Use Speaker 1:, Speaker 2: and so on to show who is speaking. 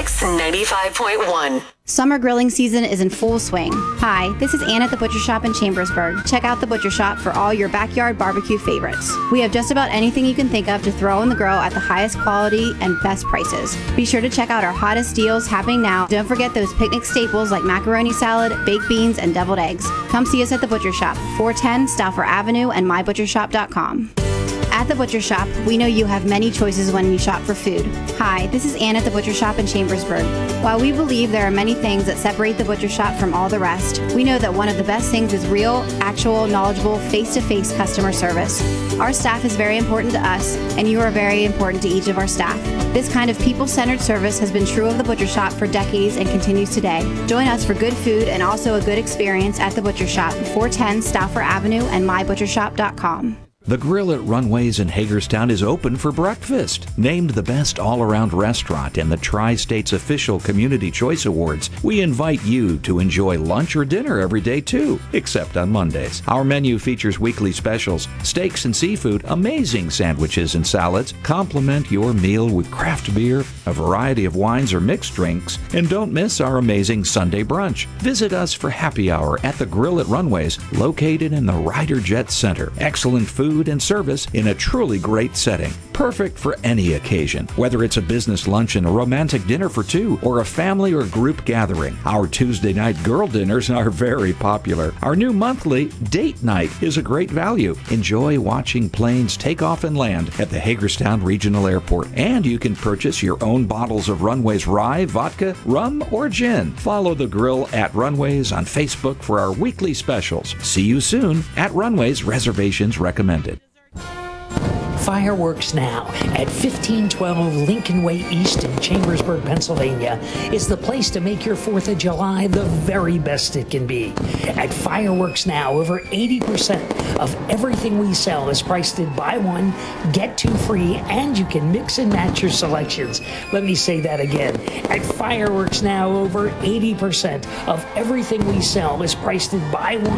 Speaker 1: Mix 95.1.
Speaker 2: Summer grilling season is in full swing. Hi, this is Ann at the Butcher Shop in Chambersburg. Check out the Butcher Shop for all your backyard barbecue favorites. We have just about anything you can think of to throw on the grill at the highest quality and best prices. Be sure to check out our hottest deals happening now. Don't forget those picnic staples like macaroni salad, baked beans, and deviled eggs. Come see us at the Butcher Shop, 410 Stauffer Avenue and mybutchershop.com. At the Butcher Shop, we know you have many choices when you shop for food. Hi, this is Ann at the Butcher Shop in Chambersburg. While we believe there are many things that separate the Butcher Shop from all the rest, we know that one of the best things is real, actual, knowledgeable, face-to-face customer service. Our staff is very important to us, and you are very important to each of our staff. This kind of people-centered service has been true of the Butcher Shop for decades and continues today. Join us for good food and also a good experience at the Butcher Shop, 410 Stauffer Avenue and mybutchershop.com.
Speaker 3: The Grill at Runways in Hagerstown is open for breakfast. Named the best all-around restaurant in the Tri-State's official Community Choice Awards, we invite you to enjoy lunch or dinner every day too, except on Mondays. Our menu features weekly specials, steaks and seafood, amazing sandwiches and salads. Complement your meal with craft beer, a variety of wines or mixed drinks, and don't miss our amazing Sunday brunch. Visit us for happy hour at the Grill at Runways, located in the Ryder Jet Center. Excellent food and service in a truly great setting. Perfect for any occasion, whether it's a business lunch and a romantic dinner for two or a family or group gathering. Our Tuesday night girl dinners are very popular. Our new monthly date night is a great value. Enjoy watching planes take off and land at the Hagerstown Regional Airport, and you can purchase your own bottles of Runways rye, vodka, rum, or gin. Follow the Grill at Runways on Facebook for our weekly specials. See you soon at Runways. Reservations recommended.
Speaker 4: Fireworks Now at 1512 Lincoln Way East in Chambersburg, Pennsylvania is the place to make your 4th of July the very best it can be. At Fireworks Now, over 80% of everything we sell is priced at buy one, get two free, and you can mix and match your selections. Let me say that again. At Fireworks Now, over 80% of everything we sell is priced at buy one,